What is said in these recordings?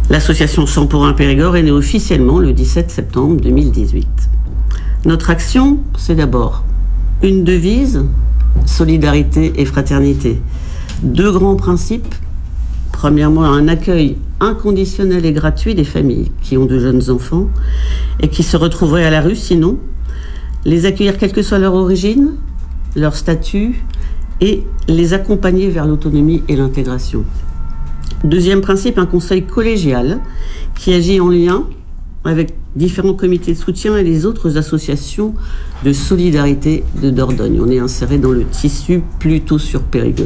L'association 100 pour 1 Périgord est née officiellement le 17 septembre 2018. Notre action, c'est d'abord une devise, solidarité et fraternité. 2 grands principes. Premièrement, un accueil inconditionnel et gratuit des familles qui ont de jeunes enfants et qui se retrouveraient à la rue sinon. Les accueillir quelle que soit leur origine, leur statut et les accompagner vers l'autonomie et l'intégration. Deuxième principe, un conseil collégial qui agit en lien avec différents comités de soutien et les autres associations de solidarité de Dordogne. On est inséré dans le tissu plutôt sur Périgueux.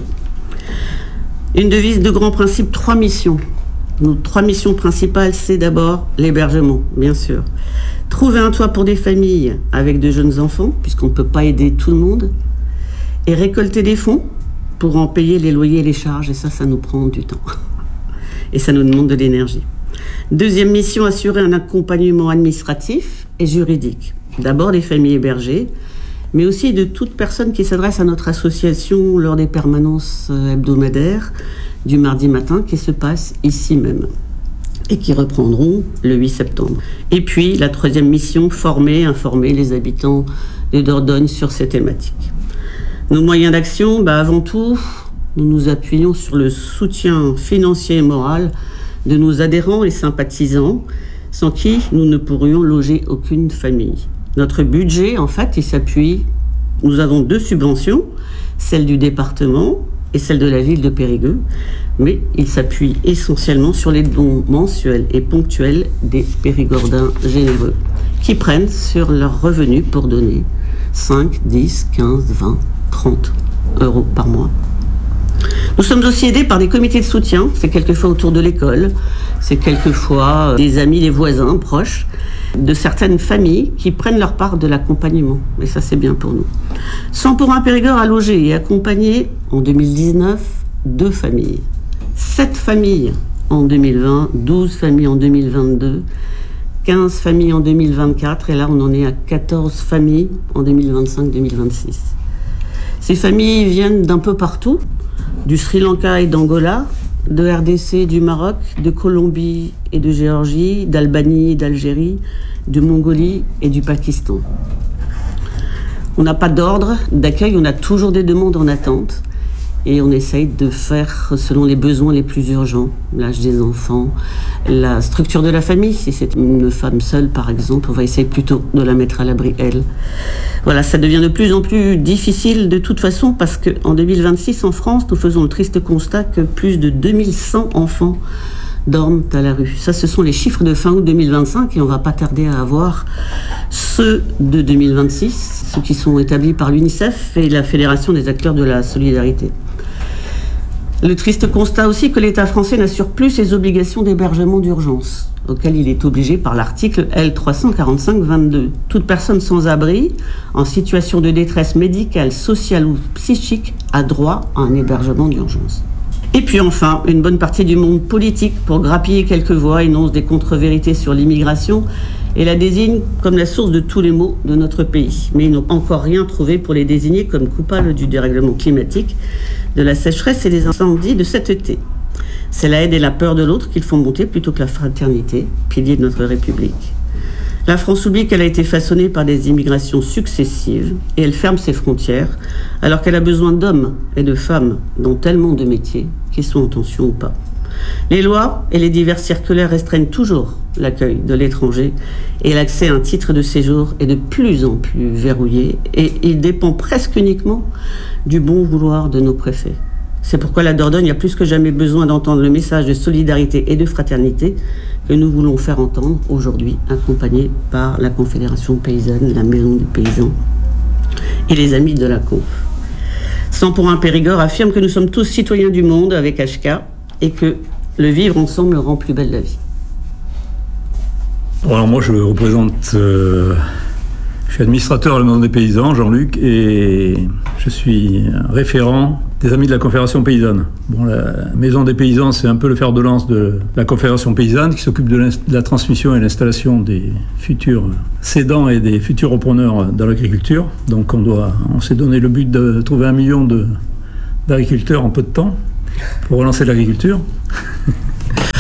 Une devise, 2 grands principes, 3 missions. Nos 3 missions principales, c'est d'abord l'hébergement, bien sûr. Trouver un toit pour des familles avec de jeunes enfants, puisqu'on ne peut pas aider tout le monde. Et récolter des fonds pour en payer les loyers et les charges. Et ça nous prend du temps. Et ça nous demande de l'énergie. Deuxième mission, assurer un accompagnement administratif et juridique. D'abord des familles hébergées, mais aussi de toute personne qui s'adresse à notre association lors des permanences hebdomadaires du mardi matin qui se passent ici même et qui reprendront le 8 septembre. Et puis la 3e mission, informer les habitants de Dordogne sur ces thématiques. Nos moyens d'action, avant tout, nous nous appuyons sur le soutien financier et moral de nos adhérents et sympathisants, sans qui nous ne pourrions loger aucune famille. Notre budget, en fait, il s'appuie. Nous avons 2 subventions, celle du département et celle de la ville de Périgueux, mais il s'appuie essentiellement sur les dons mensuels et ponctuels des Périgordins généreux, qui prennent sur leurs revenus pour donner 5, 10, 15, 20, 30 euros par mois. Nous sommes aussi aidés par des comités de soutien, c'est quelquefois autour de l'école, c'est quelquefois des amis, des voisins proches, de certaines familles qui prennent leur part de l'accompagnement. Et ça, c'est bien pour nous. 100 pour 1 Périgord a logé et accompagné en 2019 2 familles. 7 familles en 2020, 12 familles en 2022, 15 familles en 2024 et là, on en est à 14 familles en 2025-2026. Ces familles viennent d'un peu partout, du Sri Lanka et d'Angola, de RDC, du Maroc, de Colombie et de Géorgie, d'Albanie et d'Algérie, de Mongolie et du Pakistan. On n'a pas d'ordre d'accueil, on a toujours des demandes en attente et on essaye de faire selon les besoins les plus urgents, l'âge des enfants, la structure de la famille. Si c'est une femme seule, par exemple, on va essayer plutôt de la mettre à l'abri, elle. Voilà, ça devient de plus en plus difficile de toute façon parce qu'en 2026, en France, nous faisons le triste constat que plus de 2100 enfants dorment à la rue. Ça, ce sont les chiffres de fin août 2025 et on ne va pas tarder à avoir ceux de 2026, ceux qui sont établis par l'UNICEF et la Fédération des acteurs de la solidarité. Le triste constat aussi que l'État français n'assure plus ses obligations d'hébergement d'urgence, auxquelles il est obligé par l'article L345-22. Toute personne sans abri, en situation de détresse médicale, sociale ou psychique, a droit à un hébergement d'urgence. Et puis enfin, une bonne partie du monde politique, pour grappiller quelques voix, énonce des contre-vérités sur l'immigration et la désigne comme la source de tous les maux de notre pays. Mais ils n'ont encore rien trouvé pour les désigner comme coupables du dérèglement climatique, de la sécheresse et des incendies de cet été. C'est la haine et la peur de l'autre qu'ils font monter plutôt que la fraternité, pilier de notre République. La France oublie qu'elle a été façonnée par des immigrations successives et elle ferme ses frontières alors qu'elle a besoin d'hommes et de femmes dans tellement de métiers, qu'ils soient en tension ou pas. Les lois et les diverses circulaires restreignent toujours l'accueil de l'étranger et l'accès à un titre de séjour est de plus en plus verrouillé et il dépend presque uniquement du bon vouloir de nos préfets. C'est pourquoi la Dordogne a plus que jamais besoin d'entendre le message de solidarité et de fraternité que nous voulons faire entendre aujourd'hui, accompagnés par la Confédération paysanne, la Maison du Paysan et les Amis de la Conf. 100 pour 1 Périgord affirme que nous sommes tous citoyens du monde avec HK et que le vivre ensemble rend plus belle la vie. Bon, alors moi je représente, je suis administrateur à la Maison des Paysans, Jean-Luc, et je suis référent des Amis de la Confédération paysanne. Bon, la Maison des Paysans, c'est un peu le fer de lance de la Confédération paysanne qui s'occupe de la transmission et l'installation des futurs cédants et des futurs repreneurs dans l'agriculture. Donc on s'est donné le but de trouver 1 million d'agriculteurs en peu de temps pour relancer l'agriculture.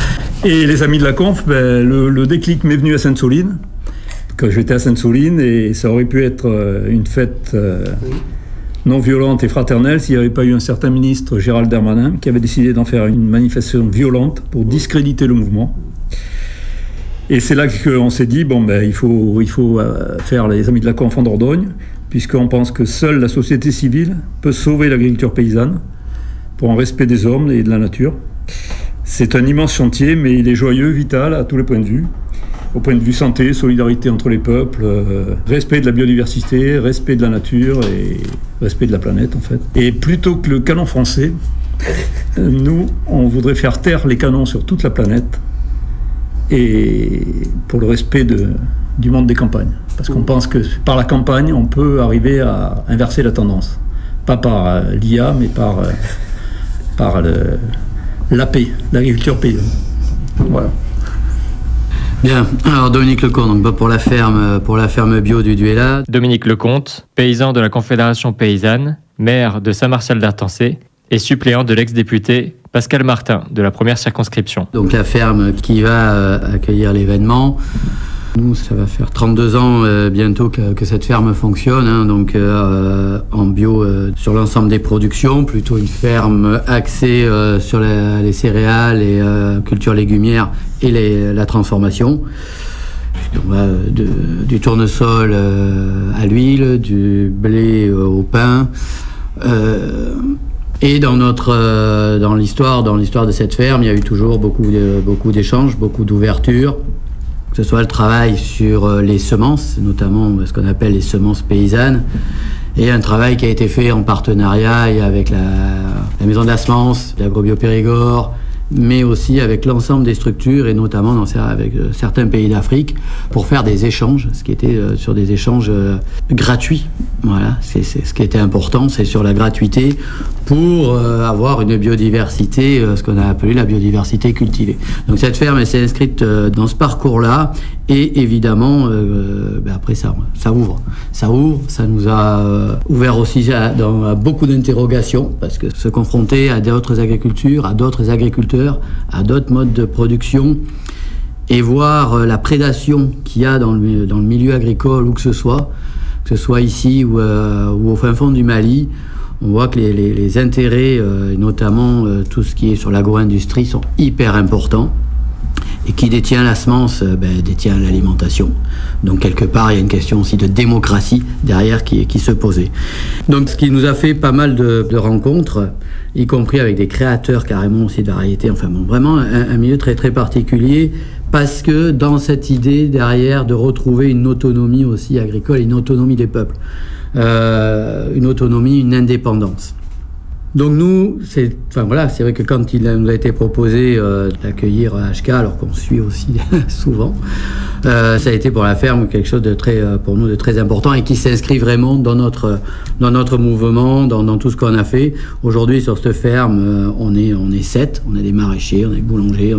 Et les Amis de la Conf, le déclic m'est venu à Sainte-Soline, quand j'étais à Sainte-Soline, et ça aurait pu être une fête non violente et fraternelle s'il n'y avait pas eu un certain ministre, Gérald Darmanin, qui avait décidé d'en faire une manifestation violente pour discréditer le mouvement. Et c'est là qu'on s'est dit, il faut faire les Amis de la Conf en Dordogne, puisqu'on pense que seule la société civile peut sauver l'agriculture paysanne pour un respect des hommes et de la nature. C'est un immense chantier, mais il est joyeux, vital à tous les points de vue. Au point de vue santé, solidarité entre les peuples, respect de la biodiversité, respect de la nature et respect de la planète en fait. Et plutôt que le canon français, nous, on voudrait faire taire les canons sur toute la planète et pour le respect du monde des campagnes. Parce qu'on pense que par la campagne, on peut arriver à inverser la tendance. Pas par l'IA, mais par l'AP, l'agriculture paysanne. Voilà. Bien, alors Dominique Lecomte, donc pour la ferme bio du Duella. Dominique Lecomte, paysan de la Confédération paysanne, maire de Saint-Martial-d'Artancé et suppléant de l'ex-député Pascal Martin de la première circonscription. Donc la ferme qui va accueillir l'événement. Nous, ça va faire 32 ans bientôt que cette ferme fonctionne, en bio sur l'ensemble des productions, plutôt une ferme axée sur les céréales et cultures légumières et la transformation. On va du tournesol à l'huile, du blé au pain. Et dans l'histoire de cette ferme, il y a eu toujours beaucoup d'échanges, beaucoup d'ouverture. Que ce soit le travail sur les semences, notamment ce qu'on appelle les semences paysannes, et un travail qui a été fait en partenariat avec la Maison de la Semence, l'Agrobio Périgord, mais aussi avec l'ensemble des structures, et notamment avec certains pays d'Afrique, pour faire des échanges, ce qui était sur des échanges gratuits. Voilà, c'est ce qui était important, c'est sur la gratuité, pour avoir une biodiversité, ce qu'on a appelé la biodiversité cultivée. Donc cette ferme, elle s'est inscrite dans ce parcours-là, et évidemment, après ça ouvre. Ça nous a ouvert aussi à beaucoup d'interrogations, parce que se confronter à d'autres agricultures, à d'autres agriculteurs, à d'autres modes de production, et voir la prédation qu'il y a dans le milieu agricole, où que ce soit ici ou au fin fond du Mali, on voit que les intérêts, notamment tout ce qui est sur l'agro-industrie, sont hyper importants. Et qui détient la semence, détient l'alimentation. Donc quelque part, il y a une question aussi de démocratie derrière qui se posait. Donc ce qui nous a fait pas mal de rencontres, y compris avec des créateurs carrément aussi de variétés. Vraiment un milieu très très particulier, parce que dans cette idée derrière de retrouver une autonomie aussi agricole, une autonomie des peuples, une autonomie, une indépendance. Donc nous, c'est vrai que quand il nous a été proposé d'accueillir HK, alors qu'on suit aussi souvent, ça a été pour la ferme quelque chose pour nous de très important, et qui s'inscrit vraiment dans notre mouvement, dans tout ce qu'on a fait. Aujourd'hui, sur cette ferme, on est 7, on a des maraîchers, on a des boulangers,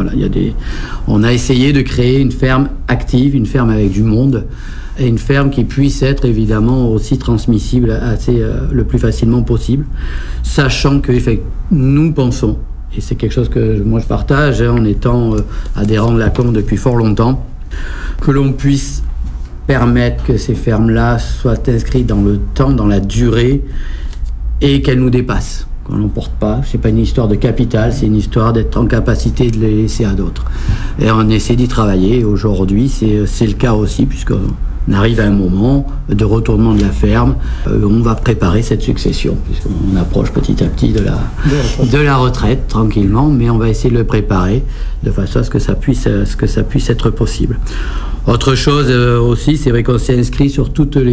on a essayé de créer une ferme active, une ferme avec du monde, et une ferme qui puisse être évidemment aussi transmissible le plus facilement possible, sachant que nous pensons, et c'est quelque chose que moi je partage en étant adhérent de la Conf depuis fort longtemps, que l'on puisse permettre que ces fermes-là soient inscrites dans le temps, dans la durée, et qu'elles nous dépassent. Qu'on n'emporte pas, c'est pas une histoire de capital, c'est une histoire d'être en capacité de les laisser à d'autres. Et on essaie d'y travailler, et aujourd'hui c'est le cas aussi, puisqu'on arrive à un moment de retournement de la ferme, on va préparer cette succession, puisqu'on approche petit à petit de la retraite, tranquillement, mais on va essayer de le préparer de façon à ce que ça puisse être possible. Autre chose aussi, c'est vrai qu'on s'est inscrit sur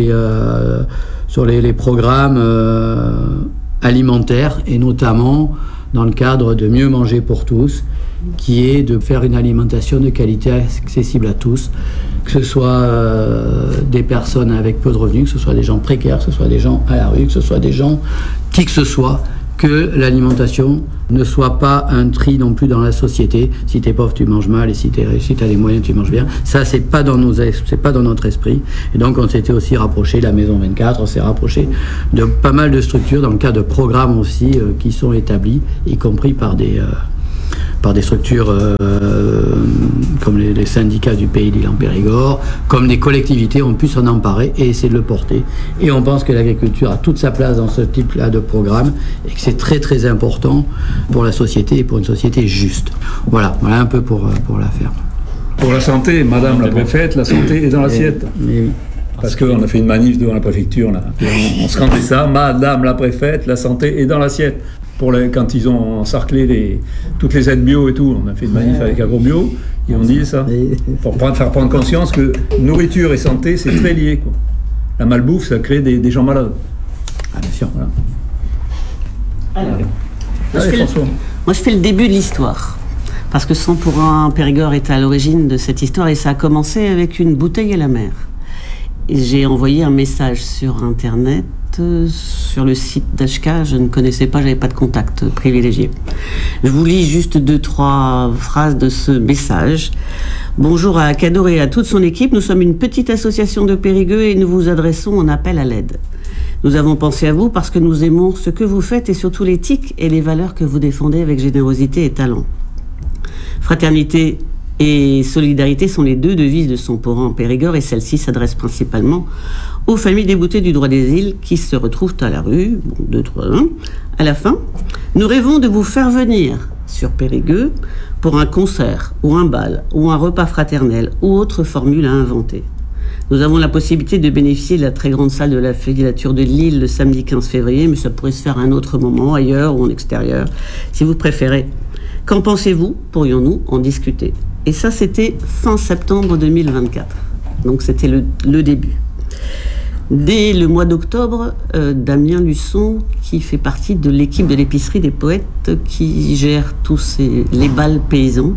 les programmes alimentaire, et notamment dans le cadre de Mieux manger pour tous, qui est de faire une alimentation de qualité accessible à tous, que ce soit des personnes avec peu de revenus, que ce soit des gens précaires, que ce soit des gens à la rue, que ce soit des gens qui que ce soit, que l'alimentation ne soit pas un tri non plus dans la société. Si t'es pauvre, tu manges mal, et si t'es riche, si t'as les moyens, tu manges bien. Ça, c'est pas dans notre esprit. Et donc, on s'était aussi rapproché de la Maison 24, on s'est rapproché de pas mal de structures dans le cadre de programmes aussi qui sont établis, y compris par des par des structures comme les syndicats du Pays d'Île en Périgord, comme des collectivités ont pu s'en emparer et essayer de le porter. Et on pense que l'agriculture a toute sa place dans ce type-là de programme et que c'est très très important pour la société et pour une société juste. Voilà un peu pour la ferme. Pour la santé, Madame la préfète, la santé est dans l'assiette. Mais oui. Parce qu'on a fait une manif devant la préfecture, là. On scandait ça, Madame la préfète, la santé est dans l'assiette. Quand ils ont encerclé toutes les aides bio et tout, on a fait une manif avec AgroBio, ils ont dit ça. Pour faire prendre conscience que nourriture et santé, c'est très lié, quoi. La malbouffe, ça crée des gens malades. Ah, bien sûr. Voilà. Alors, François. moi, je fais le début de l'histoire. Parce que 100 pour 1 Périgord est à l'origine de cette histoire et ça a commencé avec une bouteille à la mer. J'ai envoyé un message sur Internet, sur le site d'HK. Je ne connaissais pas, j'avais pas de contact privilégié. Je vous lis juste 2-3 phrases de ce message. Bonjour à Cador et à toute son équipe. Nous sommes une petite association de Périgueux et nous vous adressons un appel à l'aide. Nous avons pensé à vous parce que nous aimons ce que vous faites et surtout l'éthique et les valeurs que vous défendez avec générosité et talent. Fraternité et solidarité sont les deux devises de 100 pour 1 en Périgord et celle-ci s'adresse principalement aux familles déboutées du droit des îles qui se retrouvent à la rue. 2, 3, 1. À la fin, nous rêvons de vous faire venir sur Périgueux pour un concert ou un bal ou un repas fraternel ou autre formule à inventer. Nous avons la possibilité de bénéficier de la très grande salle de la filature de Lille le samedi 15 février, mais ça pourrait se faire à un autre moment, ailleurs ou en extérieur, si vous préférez. Qu'en pensez-vous? Pourrions-nous en discuter? Et ça, c'était fin septembre 2024. Donc, c'était le début. Dès le mois d'octobre, Damien Luçon, qui fait partie de l'équipe de l'épicerie des poètes, qui gère tous les bals paysans,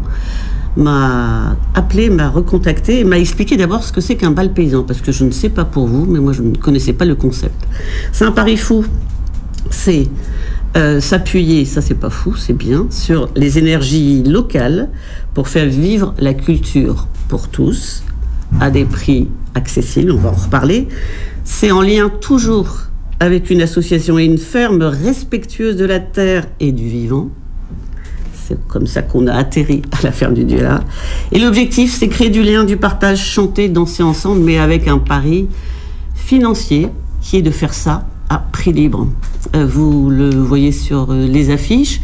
m'a appelé, m'a recontacté et m'a expliqué d'abord ce que c'est qu'un bal paysan, parce que je ne sais pas pour vous, mais moi, je ne connaissais pas le concept. C'est un pari fou. C'est s'appuyer, ça c'est pas fou, c'est bien, sur les énergies locales pour faire vivre la culture pour tous à des prix accessibles, on va en reparler. C'est en lien toujours avec une association et une ferme respectueuse de la terre et du vivant. C'est comme ça qu'on a atterri à la ferme du Duelard. Et l'objectif, c'est créer du lien, du partage, chanter, danser ensemble, mais avec un pari financier qui est de faire ça à prix libre. Vous le voyez sur les affiches.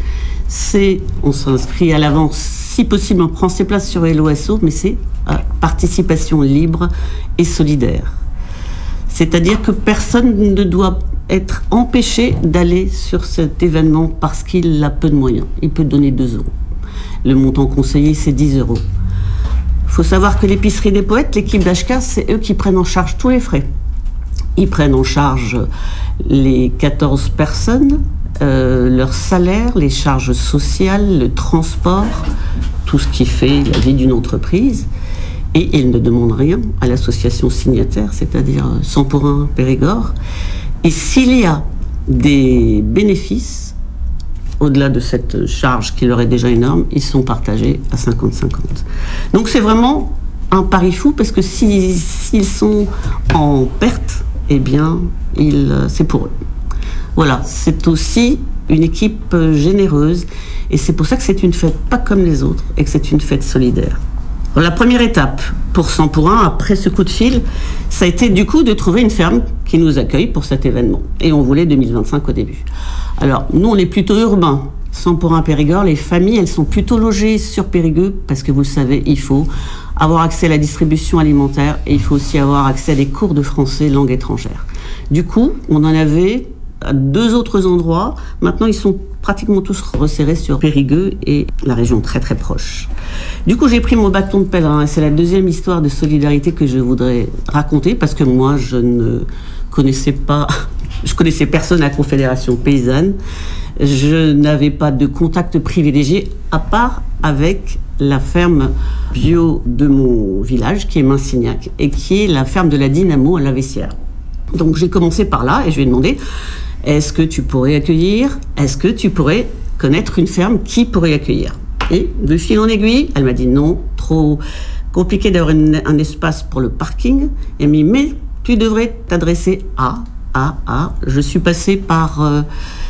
On s'inscrit à l'avance, si possible, on prend ses places sur LOSO, mais c'est participation libre et solidaire. C'est-à-dire que personne ne doit être empêché d'aller sur cet événement parce qu'il a peu de moyens. Il peut donner 2 euros. Le montant conseillé, c'est 10 euros. Il faut savoir que l'épicerie des poètes, l'équipe d'HK, c'est eux qui prennent en charge tous les frais. Ils prennent en charge les 14 personnes, leur salaire, les charges sociales, le transport, tout ce qui fait la vie d'une entreprise. Et ils ne demandent rien à l'association signataire, c'est-à-dire 100 pour 1 Périgord. Et s'il y a des bénéfices, au-delà de cette charge qui leur est déjà énorme, ils sont partagés à 50-50. Donc c'est vraiment un pari fou, parce que s'ils sont en perte, eh bien, c'est pour eux. Voilà, c'est aussi une équipe généreuse, et c'est pour ça que c'est une fête pas comme les autres, et que c'est une fête solidaire. La première étape pour 100 pour 1, après ce coup de fil, ça a été du coup de trouver une ferme qui nous accueille pour cet événement. Et on voulait 2025 au début. Alors, nous, on est plutôt urbain. 100 pour 1 Périgord, les familles, elles sont plutôt logées sur Périgueux, parce que vous le savez, il faut avoir accès à la distribution alimentaire et il faut aussi avoir accès à des cours de français langue étrangère. Du coup, on en avait à 2 autres endroits. Maintenant, ils sont pratiquement tous resserrés sur Périgueux et la région très très proche. Du coup, j'ai pris mon bâton de pèlerin et c'est la deuxième histoire de solidarité que je voudrais raconter, parce que moi, je ne connaissais pas, je connaissais personne à la Confédération paysanne. Je n'avais pas de contact privilégié à part avec la ferme bio de mon village, qui est Minsignac, et qui est la ferme de la Dynamo à la Vessière. Donc j'ai commencé par là et je lui ai demandé: est-ce que tu pourrais accueillir? Est-ce que tu pourrais connaître une ferme qui pourrait accueillir? Et de fil en aiguille, elle m'a dit non, trop compliqué d'avoir un espace pour le parking. Elle m'a dit: mais tu devrais t'adresser à. Je suis passée par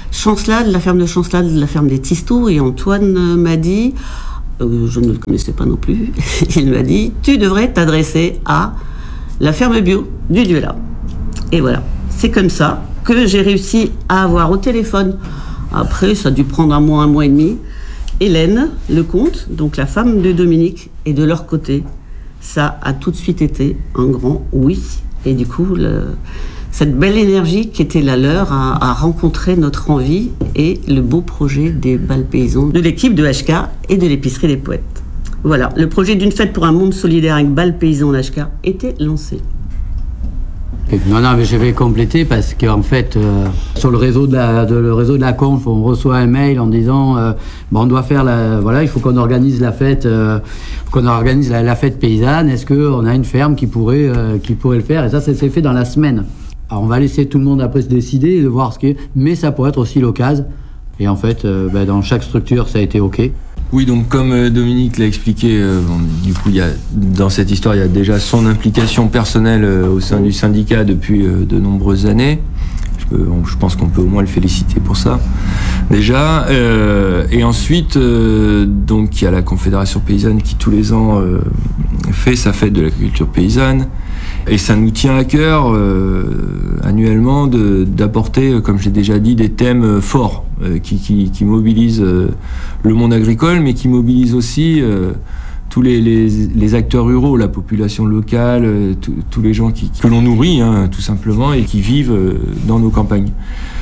Chancelade, la ferme de Chancelade, la ferme des Tistous, et Antoine m'a dit, je ne le connaissais pas non plus, il m'a dit, tu devrais t'adresser à la ferme bio du Duela. Et voilà, c'est comme ça que j'ai réussi à avoir au téléphone, après ça a dû prendre un mois et demi, Hélène Lecomte, donc la femme de Dominique, et de leur côté, ça a tout de suite été un grand oui. Et du coup, cette belle énergie qui était la leur a rencontré notre envie et le beau projet des bals paysans de l'équipe de HK et de l'épicerie des poètes. Voilà, le projet d'une fête pour un monde solidaire avec bals paysans HK était lancé. Non, mais je vais compléter parce qu'en fait, sur le réseau de la conf, on reçoit un mail en disant on doit faire il faut qu'on organise la fête, la fête paysanne. Est-ce qu'on a une ferme qui pourrait le faire? Et ça s'est fait dans la semaine. Alors on va laisser tout le monde après se décider et de voir ce qui est, mais ça pourrait être aussi l'occasion. Et en fait, dans chaque structure, ça a été OK. Oui, donc comme Dominique l'a expliqué, du coup, dans cette histoire, il y a déjà son implication personnelle au sein du syndicat depuis de nombreuses années. Je pense qu'on peut au moins le féliciter pour ça, déjà. Et ensuite, donc, il y a la Confédération paysanne qui, tous les ans, fait sa fête de l'agriculture paysanne. Et ça nous tient à cœur, annuellement, d'apporter, comme j'ai déjà dit, des thèmes forts qui mobilisent le monde agricole, mais qui mobilisent aussi tous les acteurs ruraux, la population locale, tous les gens que l'on nourrit, tout simplement, et qui vivent dans nos campagnes.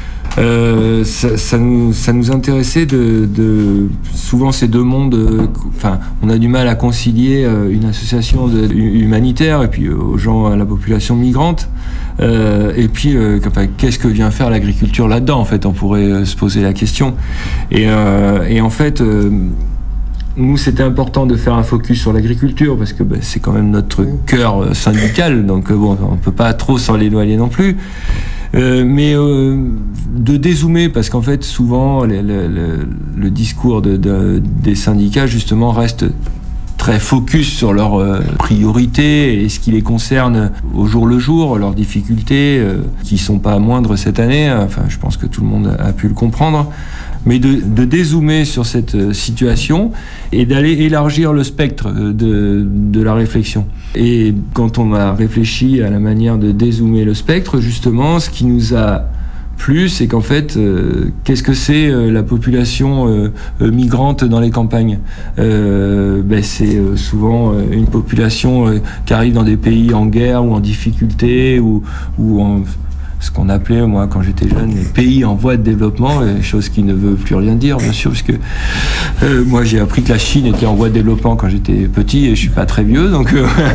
Ça nous intéressait souvent ces deux mondes. On a du mal à concilier une association humanitaire et puis aux gens, à la population migrante. Et puis, qu'est-ce que vient faire l'agriculture là-dedans? En fait, on pourrait se poser la question. Et en fait, nous, c'était important de faire un focus sur l'agriculture parce que c'est quand même notre cœur syndical. Donc, on peut pas trop s'en éloigner non plus. Mais de dézoomer, parce qu'en fait souvent le discours des syndicats justement reste très focus sur leurs priorités et ce qui les concerne au jour le jour, leurs difficultés qui sont pas moindres cette année, je pense que tout le monde a pu le comprendre, mais de dézoomer sur cette situation et d'aller élargir le spectre de la réflexion. Et quand on a réfléchi à la manière de dézoomer le spectre, justement, ce qui nous a plu, c'est qu'en fait, qu'est-ce que c'est la population migrante dans les campagnes? C'est souvent une population qui arrive dans des pays en guerre ou en difficulté ou en ce qu'on appelait, moi, quand j'étais jeune, les pays en voie de développement, chose qui ne veut plus rien dire, bien sûr, parce que moi, j'ai appris que la Chine était en voie de développement quand j'étais petit et je suis pas très vieux, donc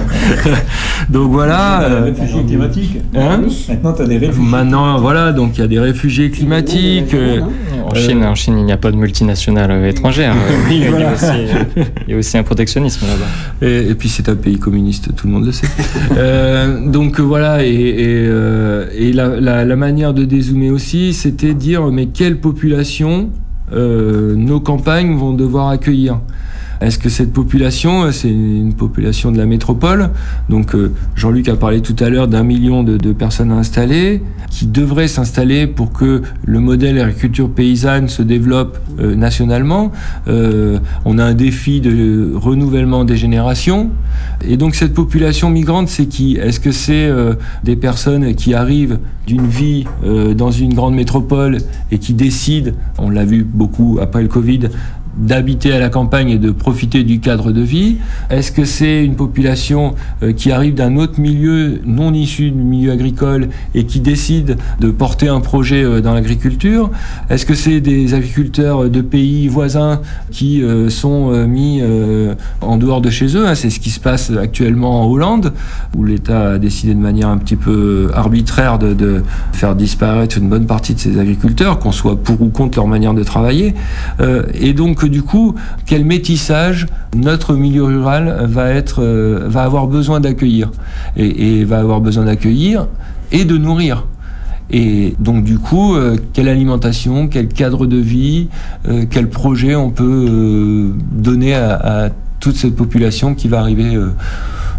voilà. T'as des réfugiés climatiques. Maintenant, t'as des réfugiés. Maintenant, voilà, donc il y a des réfugiés climatiques. En Chine, il n'y a pas de multinationales étrangères. Oui, voilà. Il y a aussi un protectionnisme là-bas. Et puis c'est un pays communiste, tout le monde le sait. Donc voilà, et la manière de dézoomer aussi, c'était de dire mais quelle population nos campagnes vont devoir accueillir. Est-ce que cette population, c'est une population de la métropole? Donc Jean-Luc a parlé tout à l'heure d'1 million de personnes installées, qui devraient s'installer pour que le modèle agriculture paysanne se développe nationalement. On a un défi de renouvellement des générations. Et donc cette population migrante, c'est qui? Est-ce que c'est des personnes qui arrivent d'une vie dans une grande métropole et qui décident, on l'a vu beaucoup après le Covid, d'habiter à la campagne et de profiter du cadre de vie? Est-ce que c'est une population qui arrive d'un autre milieu non issu du milieu agricole et qui décide de porter un projet dans l'agriculture? Est-ce que c'est des agriculteurs de pays voisins qui sont mis en dehors de chez eux? C'est ce qui se passe actuellement en Hollande, où l'État a décidé de manière un petit peu arbitraire de faire disparaître une bonne partie de ces agriculteurs, qu'on soit pour ou contre leur manière de travailler. Et donc du coup, quel métissage notre milieu rural va avoir besoin d'accueillir et va avoir besoin d'accueillir et de nourrir. Et donc du coup, quelle alimentation, quel cadre de vie, quel projet on peut donner à toute cette population qui va arriver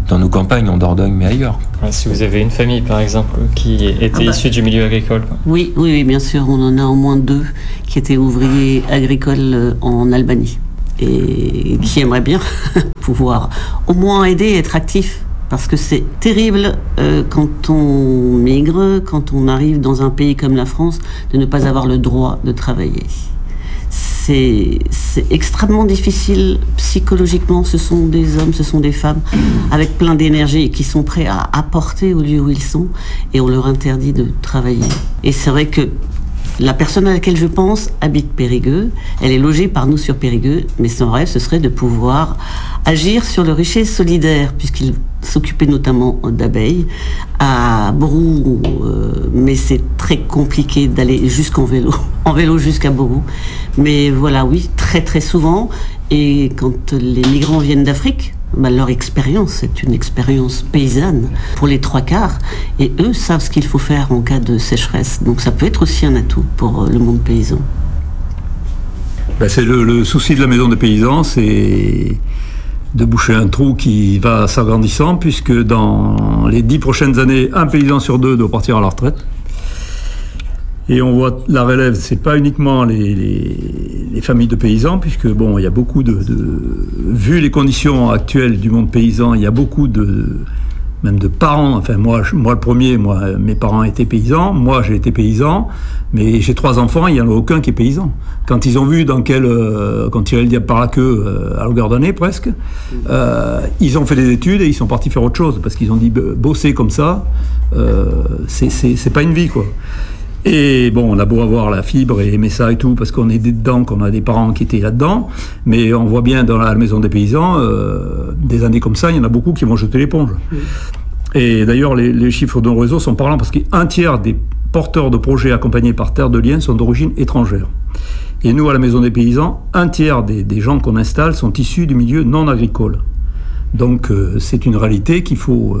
dans nos campagnes en Dordogne, mais ailleurs. Ouais, si vous avez une famille, par exemple, qui était issue du milieu agricole. Quoi. Oui, bien sûr. On en a au moins 2 qui étaient ouvriers agricoles en Albanie et qui aimeraient bien pouvoir au moins aider et être actifs. Parce que c'est terrible quand on migre, quand on arrive dans un pays comme la France, de ne pas avoir le droit de travailler. C'est extrêmement difficile psychologiquement. Ce sont des hommes, ce sont des femmes avec plein d'énergie et qui sont prêts à apporter au lieu où ils sont, et on leur interdit de travailler. Et c'est vrai que la personne à laquelle je pense habite Périgueux. Elle est logée par nous sur Périgueux, mais son rêve, ce serait de pouvoir agir sur le rucher solidaire, puisqu'il s'occupait notamment d'abeilles à Borou, mais c'est très compliqué d'aller jusqu'en vélo, en vélo jusqu'à Borou. Mais voilà, oui, très très souvent. Et quand les migrants viennent d'Afrique, leur expérience, c'est une expérience paysanne pour les 3/4, et eux savent ce qu'il faut faire en cas de sécheresse. Donc ça peut être aussi un atout pour le monde paysan. C'est le souci de la maison des paysans, c'est de boucher un trou qui va s'agrandissant, puisque dans les 10 prochaines années, un paysan sur 2 doit partir à la retraite. Et on voit la relève, c'est pas uniquement les familles de paysans, puisque bon, il y a beaucoup vu les conditions actuelles du monde paysan, il y a beaucoup même de parents. Enfin, moi le premier, mes parents étaient paysans, moi j'ai été paysan, mais j'ai 3 enfants, il y en a aucun qui est paysan. Quand ils ont vu quand tirait le diable par la queue, à longueur d'année presque, ils ont fait des études et ils sont partis faire autre chose, parce qu'ils ont dit bosser comme ça, c'est pas une vie, quoi. Et bon, on a beau avoir la fibre et aimer ça et tout, parce qu'on est dedans, qu'on a des parents qui étaient là-dedans, mais on voit bien dans la maison des paysans, des années comme ça, il y en a beaucoup qui vont jeter l'éponge. Oui. Et d'ailleurs, les chiffres de nos réseaux sont parlants, parce qu'un tiers des porteurs de projets accompagnés par Terre de Liens sont d'origine étrangère. Et nous, à la maison des paysans, un tiers des gens qu'on installe sont issus du milieu non agricole. Donc c'est une réalité qu'il faut...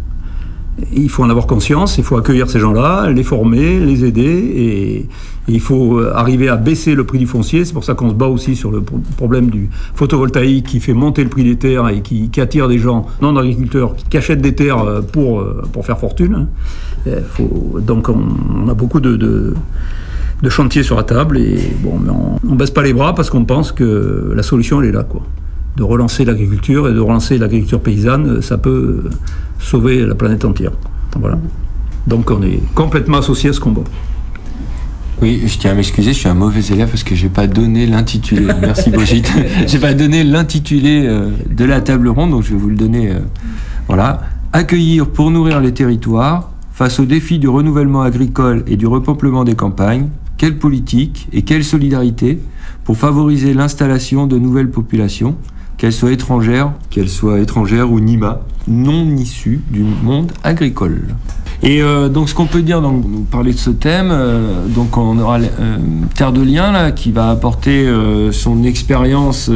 il faut en avoir conscience, il faut accueillir ces gens-là, les former, les aider, et il faut arriver à baisser le prix du foncier. C'est pour ça qu'on se bat aussi sur le problème du photovoltaïque qui fait monter le prix des terres et qui attire des gens non agriculteurs qui achètent des terres pour faire fortune. Donc on a beaucoup de chantiers sur la table, et bon, on baisse pas les bras, parce qu'on pense que la solution elle est là, quoi. De relancer l'agriculture, et de relancer l'agriculture paysanne, ça peut sauver la planète entière. Voilà. Donc on est complètement associé à ce combat. Oui, je tiens à m'excuser, je suis un mauvais élève parce que j'ai pas donné l'intitulé. Merci Brigitte. J'ai pas donné l'intitulé de la table ronde, donc je vais vous le donner. Voilà. Accueillir pour nourrir les territoires face aux défis du renouvellement agricole et du repeuplement des campagnes. Quelle politique et quelle solidarité pour favoriser l'installation de nouvelles populations, qu'elles soient étrangères ou NIMA, non issues du monde agricole. Et donc ce qu'on peut dire, donc nous parler de ce thème, donc on aura Terre de Liens là qui va apporter son expérience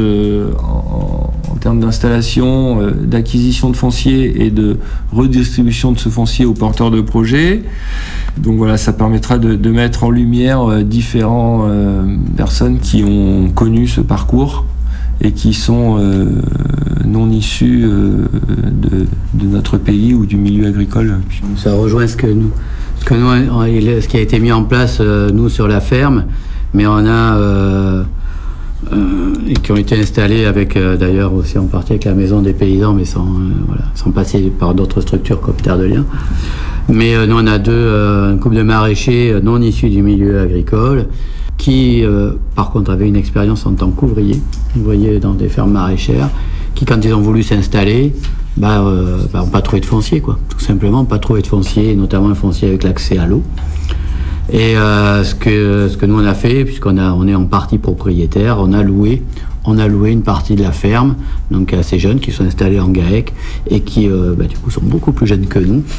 en termes d'installation, d'acquisition de foncier et de redistribution de ce foncier aux porteurs de projets. Donc voilà, ça permettra de mettre en lumière différentes personnes qui ont connu ce parcours et qui sont non issus de notre pays ou du milieu agricole. Ça rejoint ce qui a été mis en place nous sur la ferme, mais on a et qui ont été installés avec d'ailleurs aussi en partie avec la maison des paysans, mais sans passer par d'autres structures comme Terre de Liens. Mais nous on a un couple de maraîchers non issus du milieu agricole, qui par contre avaient une expérience en tant qu'ouvriers dans des fermes maraîchères, qui quand ils ont voulu s'installer, ont pas trouvé de foncier, quoi. Tout simplement pas trouvé de foncier, notamment un foncier avec l'accès à l'eau. Et ce que nous on a fait, puisqu'on est en partie propriétaire, on a loué une partie de la ferme, donc à ces jeunes qui sont installés en GAEC et qui du coup sont beaucoup plus jeunes que nous.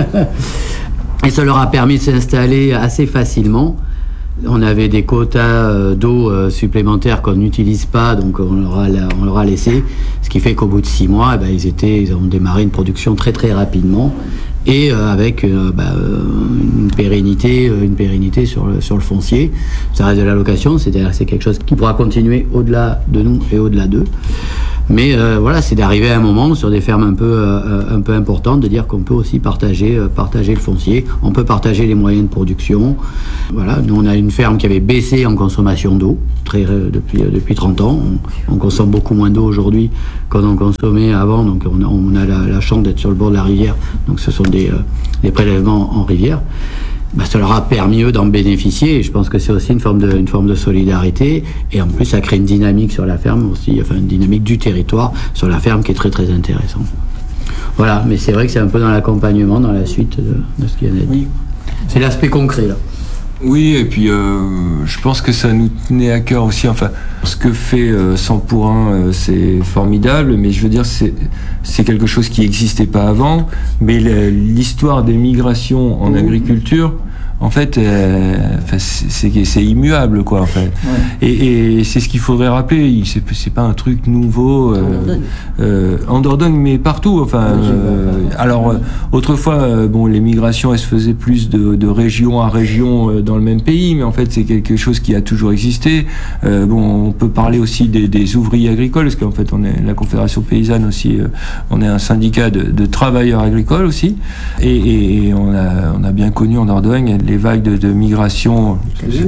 Et ça leur a permis de s'installer assez facilement. On avait des quotas d'eau supplémentaires qu'on n'utilise pas, donc on leur a laissé, ce qui fait qu'au bout de 6 mois, ils ont démarré une production très très rapidement, et avec une pérennité sur le foncier. Ça reste de la location, c'est-à-dire que c'est quelque chose qui pourra continuer au-delà de nous et au-delà d'eux. Mais voilà, c'est d'arriver à un moment sur des fermes un peu importantes, de dire qu'on peut aussi partager le foncier, on peut partager les moyens de production. Voilà, nous on a une ferme qui avait baissé en consommation d'eau depuis 30 ans. On consomme beaucoup moins d'eau aujourd'hui qu'on en consommait avant, donc on a la chance d'être sur le bord de la rivière. Donc ce sont des prélèvements en rivière. Ça leur a permis eux d'en bénéficier, et je pense que c'est aussi une forme de solidarité, et en plus ça crée une dynamique sur la ferme aussi, enfin une dynamique du territoire sur la ferme qui est très très intéressante. Voilà, mais c'est vrai que c'est un peu dans l'accompagnement, dans la suite de ce qui vient d'être dit. C'est l'aspect concret là. Oui, et puis je pense que ça nous tenait à cœur aussi. Enfin, ce que fait 100 pour 1, c'est formidable, mais je veux dire, c'est quelque chose qui n'existait pas avant. Mais l'histoire des migrations en agriculture, en fait, c'est immuable, quoi, en fait. Ouais. Et c'est ce qu'il faudrait rappeler. C'est pas un truc nouveau en Dordogne, mais partout. Enfin, alors autrefois, les migrations, elles se faisaient plus de région à région dans le même pays, mais en fait, c'est quelque chose qui a toujours existé. On peut parler aussi des ouvriers agricoles, parce qu'en fait, on est la Confédération paysanne aussi. On est un syndicat de travailleurs agricoles aussi, et on a bien connu en Dordogne les vagues de migration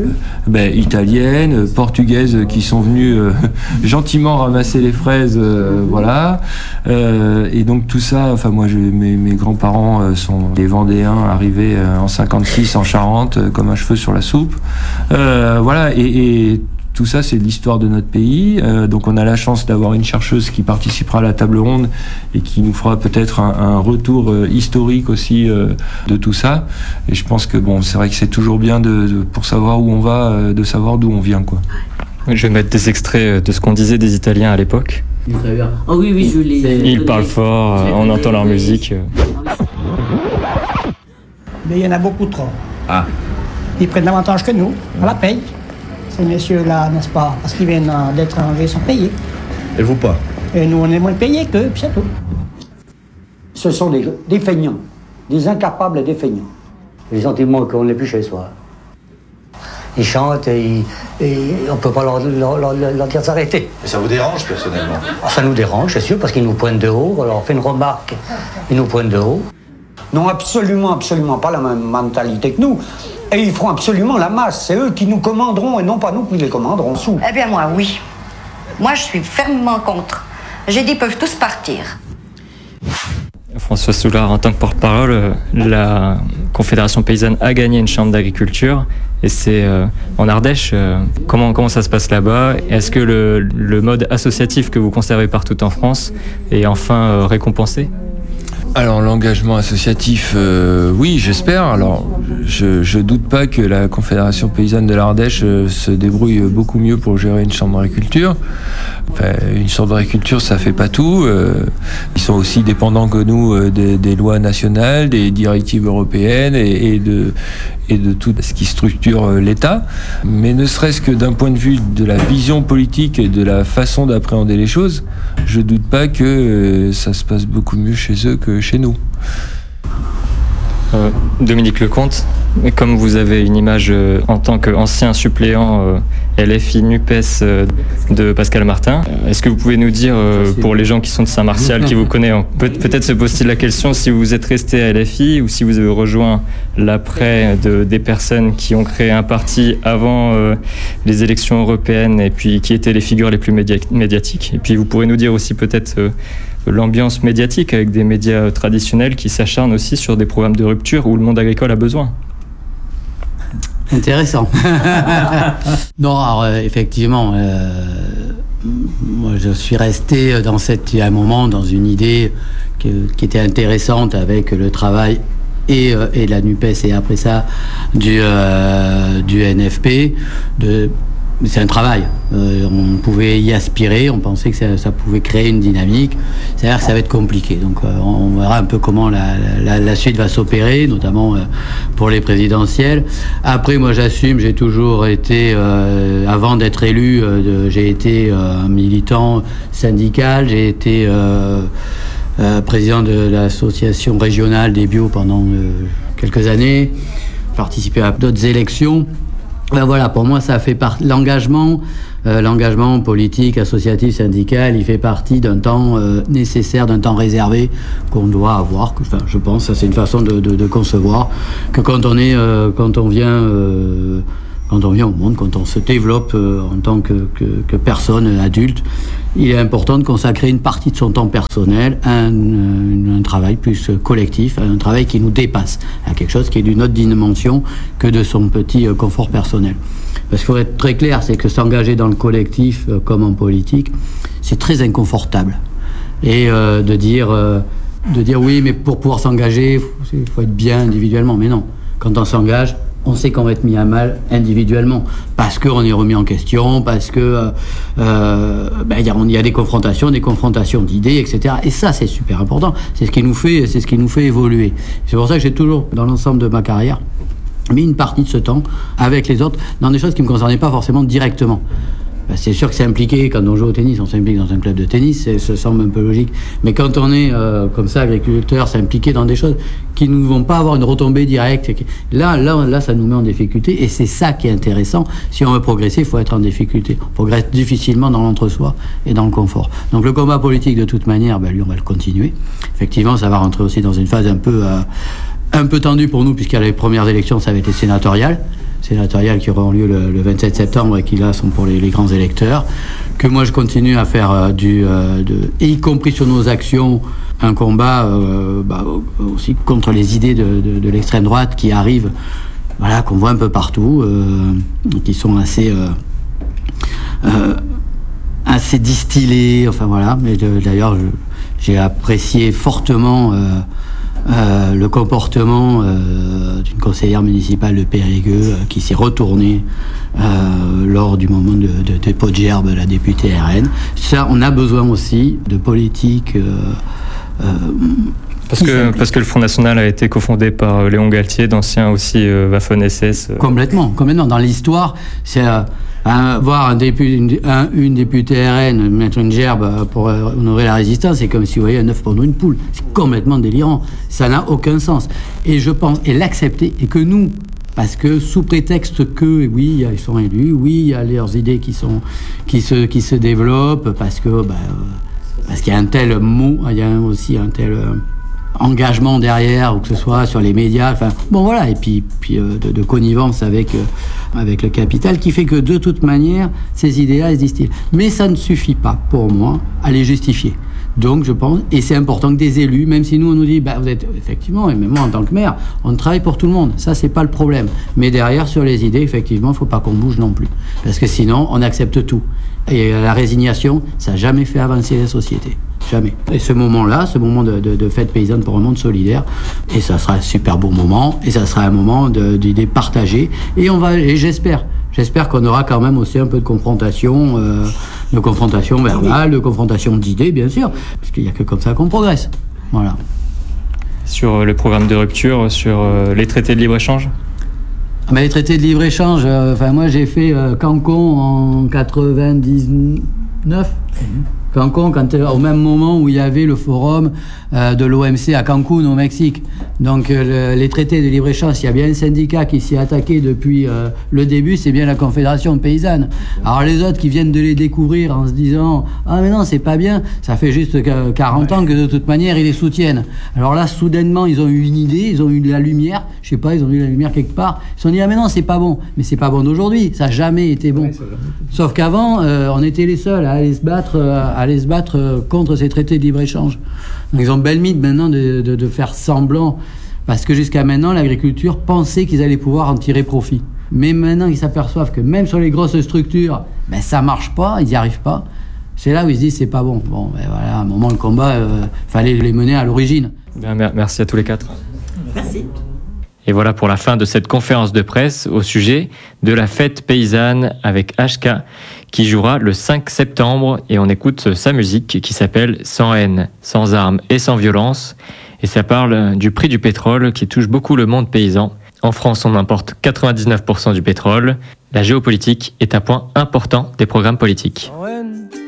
italiennes, portugaises qui sont venues gentiment ramasser les fraises, voilà. Et donc tout ça, enfin moi mes grands-parents sont des Vendéens arrivés en 56 en Charente comme un cheveu sur la soupe. Voilà, et tout ça, c'est l'histoire de notre pays. Donc on a la chance d'avoir une chercheuse qui participera à la table ronde et qui nous fera peut-être un retour historique aussi de tout ça. Et je pense que c'est vrai que c'est toujours bien pour savoir où on va, de savoir d'où on vient, quoi. Je vais mettre des extraits de ce qu'on disait des Italiens à l'époque. Très bien. Oh oui, je l'ai. Ils parlent fort, on entend leur musique. Mais il y en a beaucoup trop. Ah. Ils prennent davantage que nous, on la paye. Ces messieurs-là, n'est-ce pas, parce qu'ils viennent d'étrangers, sont payés. Et vous pas? Et nous, on est moins payés qu'eux, puis c'est tout. Ce sont des feignants, des incapables et des feignants. Les sentiments qu'on n'est plus chez soi. Ils chantent et on ne peut pas leur dire de s'arrêter. Et ça vous dérange personnellement? Ça nous dérange, c'est sûr, parce qu'ils nous pointent de haut. Alors on fait une remarque, ils nous pointent de haut. N'ont absolument pas la même mentalité que nous. Et ils feront absolument la masse. C'est eux qui nous commanderont et non pas nous qui les commanderons sous. Eh bien moi, oui. Moi, je suis fermement contre. J'ai dit, ils peuvent tous partir. François Soulard, en tant que porte-parole, la Confédération paysanne a gagné une chambre d'agriculture. Et c'est en Ardèche. Comment ça se passe là-bas? Est-ce que le mode associatif que vous conservez partout en France est enfin récompensé? Alors l'engagement associatif, oui, j'espère. Alors je doute pas que la Confédération paysanne de l'Ardèche se débrouille beaucoup mieux pour gérer une chambre d'agriculture. Enfin, une chambre d'agriculture, ça fait pas tout. Ils sont aussi dépendants que nous des lois nationales, des directives européennes et de tout ce qui structure l'État. Mais ne serait-ce que d'un point de vue de la vision politique et de la façon d'appréhender les choses, je doute pas que ça se passe beaucoup mieux chez eux que chez nous. Dominique Lecomte, comme vous avez une image en tant qu'ancien suppléant LFI NUPES de Pascal Martin, est-ce que vous pouvez nous dire, pour les gens qui sont de Saint-Martial, qui vous connaissent, peut-être se pose-t-il la question si vous êtes resté à LFI ou si vous avez rejoint l'après des personnes qui ont créé un parti avant les élections européennes et puis qui étaient les figures les plus médiatiques. Et puis vous pourrez nous dire aussi peut-être l'ambiance médiatique avec des médias traditionnels qui s'acharnent aussi sur des programmes de rupture où le monde agricole a besoin. Intéressant. Non, alors effectivement, moi je suis resté à un moment dans une idée qui était intéressante avec le travail et la NUPES et après ça du NFP. C'est un travail. On pouvait y aspirer, on pensait que ça pouvait créer une dynamique. C'est-à-dire que ça va être compliqué. Donc on verra un peu comment la suite va s'opérer, notamment pour les présidentielles. Après, moi j'assume, j'ai toujours été, avant d'être élu, j'ai été un militant syndical, j'ai été président de l'association régionale des bio pendant quelques années, participé à d'autres élections. Ben voilà, pour moi, ça fait l'engagement l'engagement politique, associatif, syndical, il fait partie d'un temps nécessaire, d'un temps réservé qu'on doit avoir. Enfin, je pense, ça c'est une façon de concevoir que quand on vient au monde, quand on se développe en tant que personne adulte, il est important de consacrer une partie de son temps personnel à un travail plus collectif, à un travail qui nous dépasse, à quelque chose qui est d'une autre dimension que de son petit confort personnel. Parce qu'il faut être très clair, c'est que s'engager dans le collectif comme en politique, c'est très inconfortable. Et de dire oui, mais pour pouvoir s'engager, il faut être bien individuellement. Mais non, quand on s'engage, on sait qu'on va être mis à mal individuellement, parce qu'on est remis en question, parce que il y a des confrontations d'idées, etc. Et ça, c'est super important. C'est ce qui nous fait évoluer. C'est pour ça que j'ai toujours, dans l'ensemble de ma carrière, mis une partie de ce temps avec les autres dans des choses qui me concernaient pas forcément directement. C'est sûr que c'est impliqué, quand on joue au tennis, on s'implique dans un club de tennis, ça semble un peu logique. Mais quand on est comme ça, agriculteur, s'impliquer dans des choses qui ne vont pas avoir une retombée directe, là, ça nous met en difficulté. Et c'est ça qui est intéressant. Si on veut progresser, il faut être en difficulté. On progresse difficilement dans l'entre-soi et dans le confort. Donc le combat politique, de toute manière, lui, on va le continuer. Effectivement, ça va rentrer aussi dans une phase un peu tendue pour nous, puisqu'à les premières élections, ça avait été sénatoriales qui auront lieu le 27 septembre et qui là sont pour les grands électeurs, que moi je continue à faire et y compris sur nos actions, un combat aussi contre les idées de l'extrême droite qui arrivent, qu'on voit un peu partout, qui sont assez distillées, mais d'ailleurs j'ai apprécié fortement le comportement d'une conseillère municipale de Périgueux qui s'est retournée lors du moment de dépôt de gerbe, la députée RN. Ça, on a besoin aussi de politique. Parce que le Front National a été cofondé par Léon Galtier, d'ancien aussi Waffen-SS. Complètement. Dans l'histoire, c'est voir une députée RN mettre une gerbe pour honorer la résistance, c'est comme si vous voyez un œuf pondre une poule. C'est complètement délirant. Ça n'a aucun sens. Et je pense, et l'accepter, et que nous, parce que sous prétexte que, oui, ils sont élus, oui, il y a leurs idées qui se développent, parce qu'il y a un tel mot, il y a aussi un tel engagement derrière, ou que ce soit sur les médias, et puis de connivence avec le capital, qui fait que de toute manière, ces idées-là, elles se distillent. Mais ça ne suffit pas, pour moi, à les justifier. Donc, je pense, et c'est important que des élus, même si nous, on nous dit, vous êtes, effectivement, et même moi, en tant que maire, on travaille pour tout le monde. Ça, c'est pas le problème. Mais derrière, sur les idées, effectivement, il faut pas qu'on bouge non plus. Parce que sinon, on accepte tout. Et la résignation, ça n'a jamais fait avancer la société. Jamais. Et ce moment-là, ce moment de fête paysanne pour un monde solidaire, et ça sera un super beau moment, et ça sera un moment d'idées partagées, et j'espère qu'on aura quand même aussi un peu de confrontation verbale, de confrontation d'idées, bien sûr, parce qu'il n'y a que comme ça qu'on progresse. Voilà. Sur le programme de rupture, sur les traités de libre-échange ? Les traités de libre-échange, moi j'ai fait Cancun en 99. Cancun, au même moment où il y avait le forum de l'OMC à Cancun, au Mexique. Donc les traités de libre-échange, s'il y a bien un syndicat qui s'y est attaqué depuis le début, c'est bien la Confédération paysanne. Alors les autres qui viennent de les découvrir en se disant « Ah mais non, c'est pas bien », ça fait juste 40 ans que de toute manière ils les soutiennent. Alors là, soudainement, ils ont eu une idée, ils ont eu de la lumière, je sais pas, ils ont eu la lumière quelque part, ils se sont dit « Ah mais non, c'est pas bon ». Mais c'est pas bon d'aujourd'hui, ça n'a jamais été bon. Sauf qu'avant, on était les seuls à aller se battre contre ces traités de libre-échange. Donc ils ont belle mythe maintenant de faire semblant, parce que jusqu'à maintenant, l'agriculture pensait qu'ils allaient pouvoir en tirer profit. Mais maintenant, ils s'aperçoivent que même sur les grosses structures, ça marche pas, ils n'y arrivent pas. C'est là où ils se disent c'est pas bon. Bon, voilà, à un moment, le combat, fallait les mener à l'origine. Merci à tous les quatre. Merci. Et voilà pour la fin de cette conférence de presse au sujet de la fête paysanne avec HK qui jouera le 5 septembre et on écoute sa musique qui s'appelle « Sans haine, sans armes et sans violence » et ça parle du prix du pétrole qui touche beaucoup le monde paysan. En France, on importe 99% du pétrole. La géopolitique est un point important des programmes politiques. Sans haine,